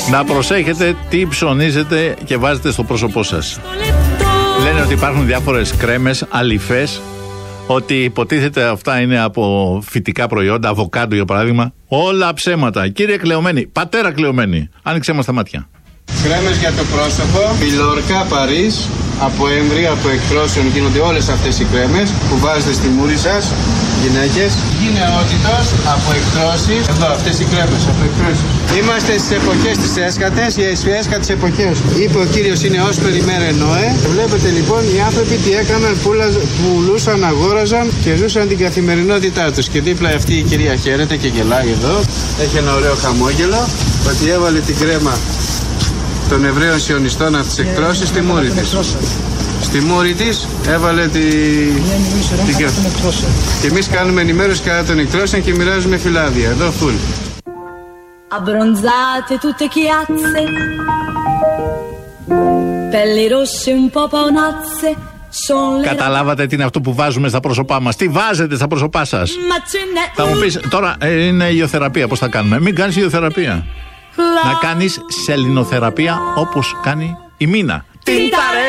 Να προσέχετε τι ψωνίζετε και βάζετε στο πρόσωπό σας. Λένε ότι υπάρχουν διάφορες κρέμες, αληφές, ότι υποτίθεται αυτά είναι από φυτικά προϊόντα, αβοκάντο για παράδειγμα. Όλα ψέματα. Κύριε Κλεωμένη, πατέρα Κλεωμένη, άνοιξέ μας τα μάτια. Κρέμες για το πρόσωπο, Μιλορκά Παρίς, από έμβρια, από εκτρώσεων γίνονται όλες αυτές οι κρέμες που βάζετε στη μούρη σας, γυναίκες. Γυναιότητος, από εκτρώσεις, εδώ αυτές οι κρέμες, από εκτρώσεις. Είμαστε στις εποχές της έσχατες, οι έσχατες εποχές. Είπε ο Κύριος είναι ως περιμέρε Νόε. Βλέπετε λοιπόν οι άνθρωποι τι έκαναν, πουλούσαν, αγόραζαν και ζούσαν την καθημερινότητά τους. Και δίπλα αυτή η κυρία χαίρεται και γελάει εδώ, έχει ένα ωραίο χαμόγελο, ότι έβαλε την κρέμα των Εβραίων Σιωνιστών από τις εκτρώσεις στη μούρη της. Στη μούρη της έβαλε την κρέμα. Και εμείς κάνουμε ενημέρωση κατά των εκτρώσεων και μοιράζουμε φυλάδια. Εδώ φουλ. Abbronzate tutte chiazze, pelli rosse un po' paonazze. Καταλάβατε τι είναι αυτό που βάζουμε στα πρόσωπά μας? Τι βάζετε στα πρόσωπά σας? Θα μου πεις τώρα είναι ηλιοθεραπεία, πώς θα κάνουμε? Μην κάνεις ηλιοθεραπεία. Να κάνεις σελινοθεραπεία όπως κάνει η Μίνα.